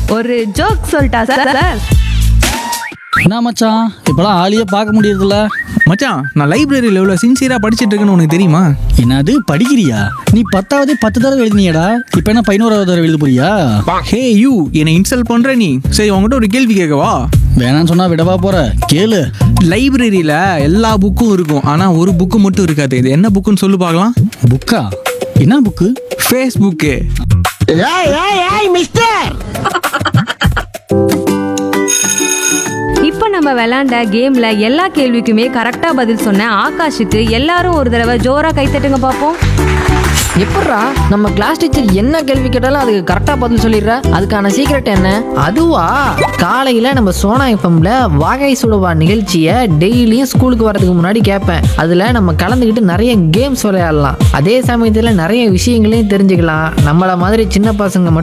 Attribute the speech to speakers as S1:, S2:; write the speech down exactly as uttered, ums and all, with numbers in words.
S1: ஒரு ஜோக் சொல்லிட்டா sir sir
S2: என்ன மச்சான் இப்போலாம் ஆளையே பார்க்க முடியறதில்ல.
S3: மச்சான், நான் லைப்ரரியில் எவ்வளோ சின்சியராக படிச்சுட்டு இருக்கேன்னு உனக்கு தெரியுமா?
S2: என்னது படிக்கிறியா? நீ பத்தாவது பத்து தடவை எழுதினியடா, இப்போ என்ன பதினோராவது தடவை எழுத போறியா?
S3: ஹே யூ, என்னை இன்சல்ட் பண்ணுற நீ. சரி, உங்ககிட்ட ஒரு கேள்வி கேட்கவா?
S2: வேணான்னு சொன்னா விடவா போற? கேளு.
S3: லைப்ரரியில் எல்லா புக்கும் இருக்கும், ஆனால் ஒரு புக்கு மட்டும் இருக்காது. இது என்ன புக்குன்னு சொல்லு பார்க்கலாம்.
S2: புக்கா? என்ன புக்கு?
S3: ஃபேஸ்புக்கு.
S1: இப்போ நம்ம விளையாண்ட கேம்ல எல்லா கேள்விக்குமே கரெக்டா பதில் சொன்ன ஆகாஷுக்கு எல்லாரும் ஒரு தடவை ஜோரா கைத்தட்டுங்க பார்ப்போம்.
S4: எப்பட்றா நம்ம கிளாஸ் டீச்சர் என்ன கேள்வி கேட்டாலும் அதுக்கு கரெக்டா பதில் சொல்லிடுற? அதுக்கான சீக்ரெட் என்ன? அதுவா, காலையில நம்ம சோனா எஃப்எம்ல வாகை சுடுவா நிகழ்ச்சியை டெய்லியும் ஸ்கூலுக்கு வரதுக்கு முன்னாடி கேட்பேன். அதுல நம்ம கலந்துக்கிட்டு நிறைய கேம்ஸ் விளையாடலாம், அதே சமயத்துல நிறைய விஷயங்களையும் தெரிஞ்சுக்கலாம். நம்மள மாதிரி சின்ன பசங்க மட்டும்